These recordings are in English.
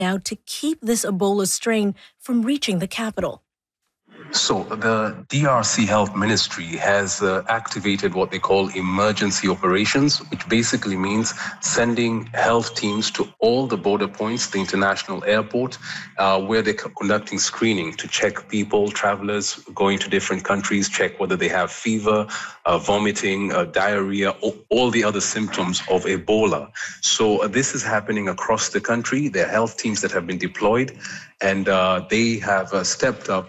now to keep this Ebola strain from reaching the capital? So the DRC Health Ministry has activated what they call emergency operations, which basically means sending health teams to all the border points, the international airport, where they're conducting screening to check people, travelers going to different countries, check whether they have fever, vomiting, diarrhea, all the other symptoms of Ebola. So this is happening across the country. There are health teams that have been deployed, and they have stepped up,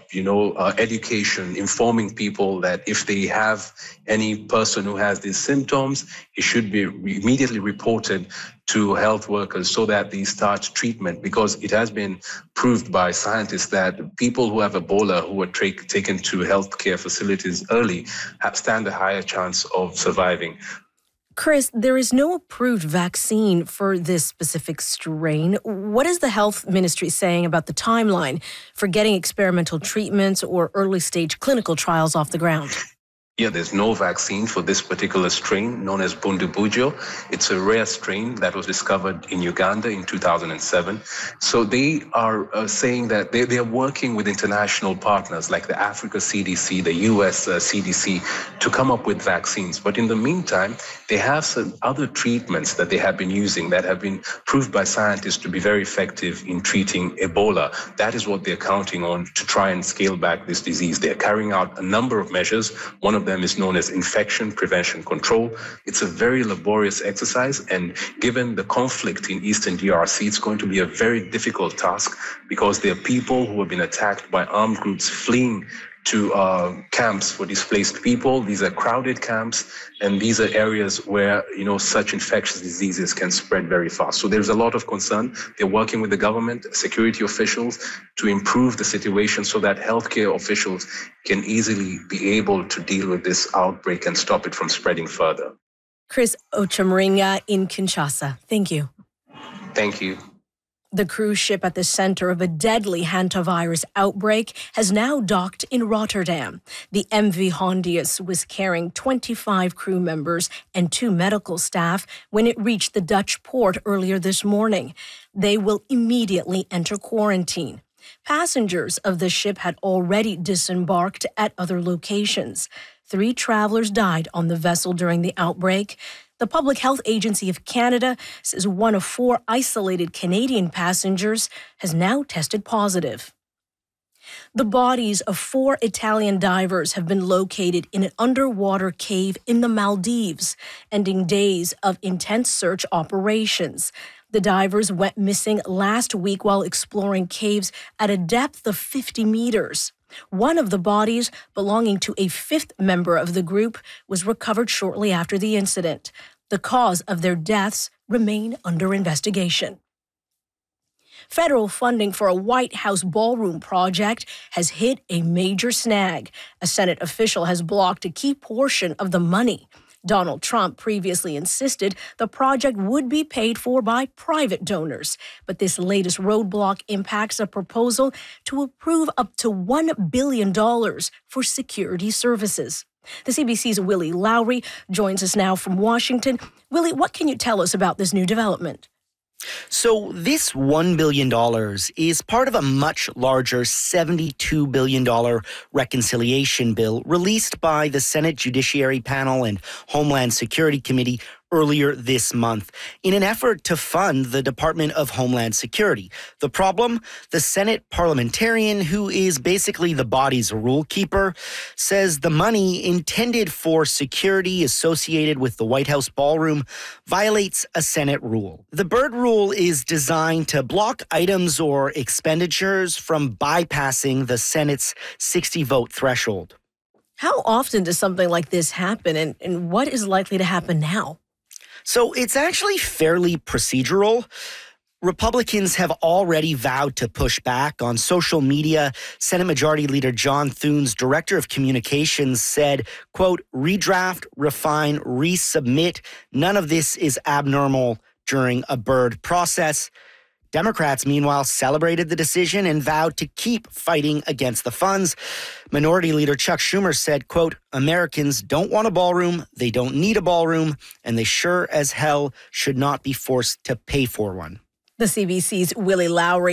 education, informing people that if they have any person who has these symptoms, it should be immediately reported to health workers so that they start treatment, because it has been proved by scientists that people who have Ebola who are taken to healthcare facilities early stand a higher chance of surviving. Chris, there is no approved vaccine for this specific strain. What is the health ministry saying about the timeline for getting experimental treatments or early stage clinical trials off the ground? Yeah, there's no vaccine for this particular strain known as Bundibugyo. It's a rare strain that was discovered in Uganda in 2007. So they are saying that they are working with international partners like the Africa CDC, the US CDC to come up with vaccines. But in the meantime, they have some other treatments that they have been using that have been proved by scientists to be very effective in treating Ebola. That is what they're counting on to try and scale back this disease. They're carrying out a number of measures. One of them is known as infection prevention control. It's a very laborious exercise, and given the conflict in Eastern DRC, it's going to be a very difficult task because there are people who have been attacked by armed groups fleeing to camps for displaced people. These are crowded camps, and these are areas where, such infectious diseases can spread very fast. So there's a lot of concern. They're working with the government, security officials to improve the situation so that healthcare officials can easily be able to deal with this outbreak and stop it from spreading further. Chris Ochamuringa in Kinshasa. Thank you. Thank you. The cruise ship at the center of a deadly hantavirus outbreak has now docked in Rotterdam. The MV Hondius was carrying 25 crew members and 2 medical staff when it reached the Dutch port earlier this morning. They will immediately enter quarantine. Passengers of the ship had already disembarked at other locations. 3 travelers died on the vessel during the outbreak. The Public Health Agency of Canada says 1 of 4 isolated Canadian passengers has now tested positive. The bodies of 4 Italian divers have been located in an underwater cave in the Maldives, ending days of intense search operations. The divers went missing last week while exploring caves at a depth of 50 meters. One of the bodies, belonging to a 5th member of the group, was recovered shortly after the incident. The cause of their deaths remain under investigation. Federal funding for a White House ballroom project has hit a major snag. A Senate official has blocked a key portion of the money. Donald Trump previously insisted the project would be paid for by private donors. But this latest roadblock impacts a proposal to approve up to $1 billion for security services. The CBC's Willie Lowry joins us now from Washington. Willie, what can you tell us about this new development? So this $1 billion is part of a much larger $72 billion reconciliation bill released by the Senate Judiciary Panel and Homeland Security Committee earlier this month in an effort to fund the Department of Homeland Security. The problem? The Senate parliamentarian, who is basically the body's rule keeper, says the money intended for security associated with the White House ballroom violates a Senate rule. The Byrd Rule is designed to block items or expenditures from bypassing the Senate's 60-vote threshold. How often does something like this happen, and what is likely to happen now? So it's actually fairly procedural. Republicans have already vowed to push back. On social media, Senate Majority Leader John Thune's director of communications said, quote, redraft, refine, resubmit. None of this is abnormal during a Byrd process. Democrats, meanwhile, celebrated the decision and vowed to keep fighting against the funds. Minority Leader Chuck Schumer said, quote, Americans don't want a ballroom, they don't need a ballroom, and they sure as hell should not be forced to pay for one. The CBC's Willie Lowry